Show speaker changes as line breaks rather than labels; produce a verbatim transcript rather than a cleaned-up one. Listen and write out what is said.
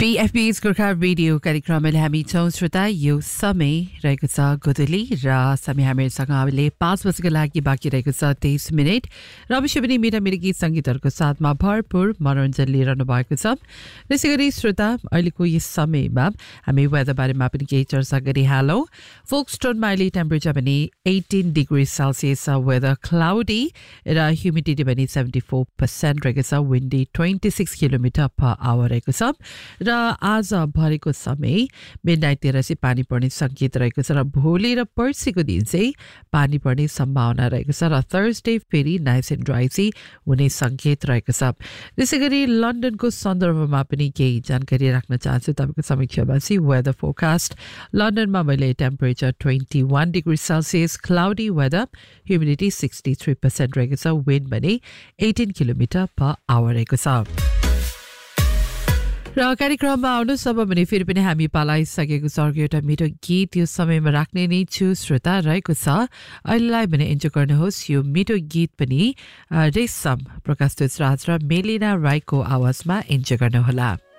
पीएफबी's Gorkha radio कार्यक्रमले हामी छौं श्रोता यो समय रहेको छ गोदली र समय हामीसँग अहिले पाँच बजेको लागि बाँकी रहेको छ तेइस मिनेट र अवश्य पनि मिठा मिठा गीत संगीतहरूको साथमा भरपूर मनोरञ्जन लिइरहनु भएको छ। त्यसैगरी श्रोता अहिलेको यस समयमा हामी वेदर बारेमा पनि केही चर्चा गरिहालौं। फोक्सटोनमा अहिले टेम्परेचर पनि eighteen degree Celsius, weather cloudy र ह्युमिडिटी पनि seventy-four percent रहेको छ, windy twenty-six kilometre per hour रहेको छ र आज भरेको समय मिडनाइटतिर चाहिँ पानी पर्ने संकेत रहेको छ र भोलि र पर्सिको दिन चाहिँ पानी पर्ने सम्भावना रहेको छ र थर्सडे फेरि नाइस एन्ड ड्राई चाहिँ हुने संकेत रहेको छ। त्यसैगरी लन्डनको सन्दर्भमा पनि केही जानकारी राख्न चाहन्छु तपाईको समक्षमा चाहिँ वेदर फोरकास्ट। लन्डनमा मैले temperature twenty-one degree Celsius, cloudy weather, humidity sixty-three percent रहेको छ, विन्ड भने eighteen किलोमिटर पर आवर रहेको छ। र कार्यक्रममा आउनुहोस् अब भने फेरि पनि हामी पालाइसकेको छ अर्को एउटा मिठो गीत यो समयमा राख्ने नै छु श्रोता रहेको छ। अहिलेलाई भने इन्जोय गर्नुहोस् यो मिठो गीत पनि रेशम प्रकाश राज र मेलिना राईको आवाजमा इन्जोय गर्नुहोला।